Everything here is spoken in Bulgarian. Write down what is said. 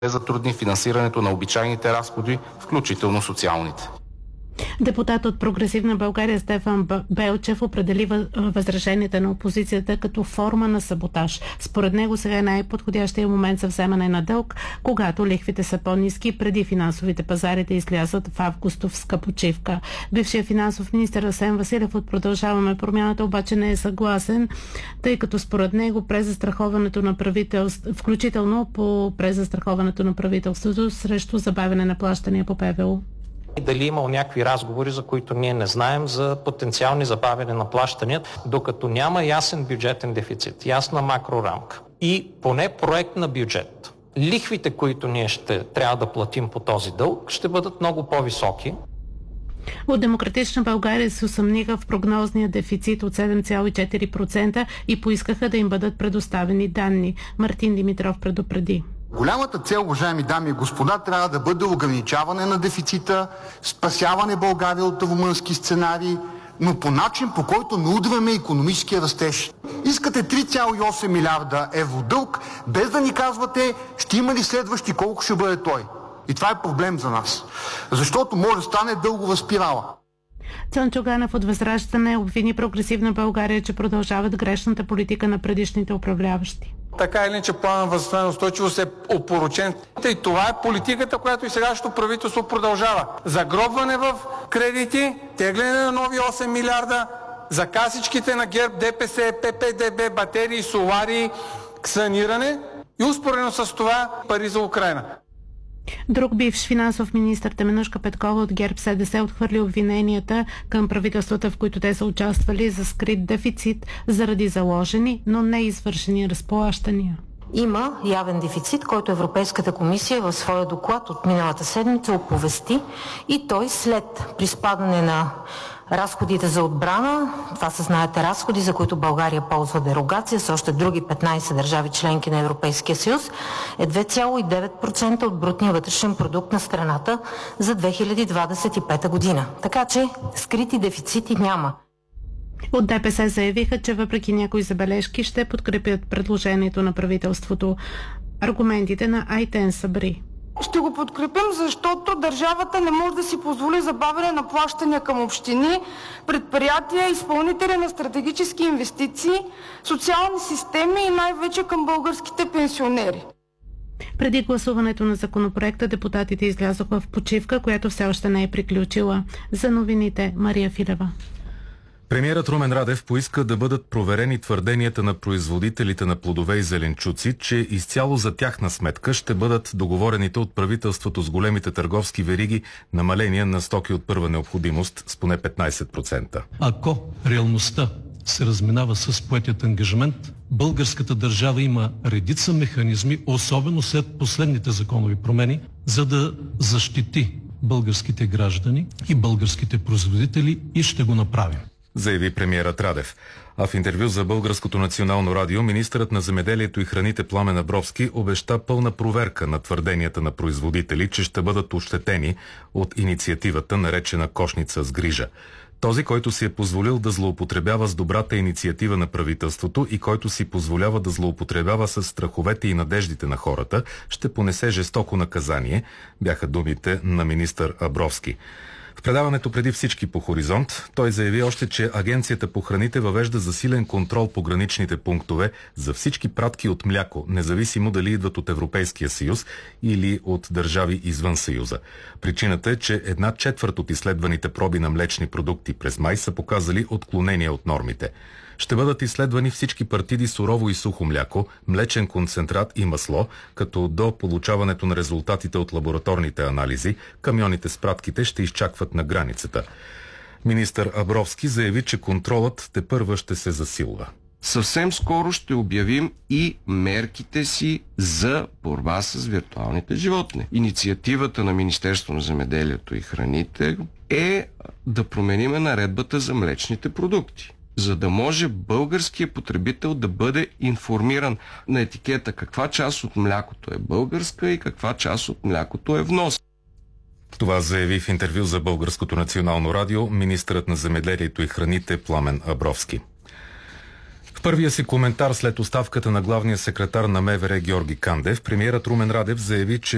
затрудни финансирането на обичайните разходи, включително социалните. Депутат от Прогресивна България Стефан Белчев определи възраженията на опозицията като форма на саботаж. Според него сега е най-подходящия момент за вземане на дълг, когато лихвите са по-ниски, преди финансовите пазари да излязат в августовска почивка. Бившият финансов министър Асен Василев от Продължаваме промяната обаче не е съгласен, тъй като според него презастраховането на правителството, включително по презастраховането на правителството срещу забавяне на плащания по ПВУ. И дали имал някакви разговори, за които ние не знаем, за потенциални забавяне на плащания, докато няма ясен бюджетен дефицит, ясна макрорамка и поне проект на бюджет. Лихвите, които ние ще трябва да платим по този дълг, ще бъдат много по-високи. От Демократична България се усъмниха в прогнозния дефицит от 7,4% и поискаха да им бъдат предоставени данни. Мартин Димитров предупреди. Голямата цел, уважаеми дами и господа, трябва да бъде ограничаване на дефицита, спасяване България от румънски сценарий, но по начин, по който не удряме икономическия растеж. Искате 3,8 милиарда евро дълг, без да ни казвате ще има ли следващи, колко ще бъде той. И това е проблем за нас, защото може да стане дългова спирала. Цончо Ганев от Възраждане обвини Прогресивна България, че продължават грешната политика на предишните управляващи. Така или иначе планът за възстановяване и устойчивост е опорочен. И това е политиката, която и сегашното правителство продължава. Загробване в кредити, тегляне на нови 8 милиарда, за касичките на ГЕРБ, ДПС, ППДБ, батерии, солари, саниране и успоредно с това пари за Украйна. Друг бивш финансов министър Теменужка Петкова от ГЕРБ-СДС отхвърли обвиненията към правителствата, в които те са участвали, за скрит дефицит заради заложени, но не извършени разплащания. Има явен дефицит, който Европейската комисия в своя доклад от миналата седмица оповести и той след приспадане на разходите за отбрана, това са, знаете, разходи, за които България ползва дерогация с още други 15 държави членки на Европейския съюз, е 2,9% от брутния вътрешен продукт на страната за 2025 година. Така че скрити дефицити няма. От ДПС заявиха, че въпреки някои забележки ще подкрепят предложението на правителството. Аргументите на Айтен Сабри. Ще го подкрепим, защото държавата не може да си позволи забавяне на плащания към общини, предприятия, изпълнители на стратегически инвестиции, социални системи и най-вече към българските пенсионери. Преди гласуването на законопроекта депутатите излязоха в почивка, която все още не е приключила. За новините Мария Филева. Премиерът Румен Радев поиска да бъдат проверени твърденията на производителите на плодове и зеленчуци, че изцяло за тяхна сметка ще бъдат договорените от правителството с големите търговски вериги намаления на стоки от първа необходимост с поне 15%. Ако реалността се разминава с поетият ангажимент, българската държава има редица механизми, особено след последните законови промени, за да защити българските граждани и българските производители и ще го направим, заяви премиерът Радев. А в интервю за Българското национално радио министърът на земеделието и храните Пламен Абровски обеща пълна проверка на твърденията на производители, че ще бъдат ощетени от инициативата, наречена Кошница с грижа. Този, който си е позволил да злоупотребява с добрата инициатива на правителството и който си позволява да злоупотребява с страховете и надеждите на хората, ще понесе жестоко наказание, бяха думите на министър Абровски. В предаването преди всички по Хоризонт той заяви още, че Агенцията по храните въвежда засилен контрол по граничните пунктове за всички пратки от мляко, независимо дали идват от Европейския съюз или от държави извън Съюза. Причината е, че 1/4 от изследваните проби на млечни продукти през май са показали отклонения от нормите. Ще бъдат изследвани всички партиди сурово и сухо мляко, млечен концентрат и масло, като до получаването на резултатите от лабораторните анализи, камионите с пратките ще изчакват на границата. Министър Абровски заяви, че контролът тепърва ще се засилва. Съвсем скоро ще обявим и мерките си за борба с виртуалните животни. Инициативата на Министерство на земеделието и храните е да промениме наредбата за млечните продукти, за да може българският потребител да бъде информиран на етикета каква част от млякото е българска и каква част от млякото е внос. Това заяви в интервю за Българското национално радио министърът на земеделието и храните Пламен Абровски. В първия си коментар след оставката на главния секретар на МВР Георги Кандев, премиерът Румен Радев заяви, че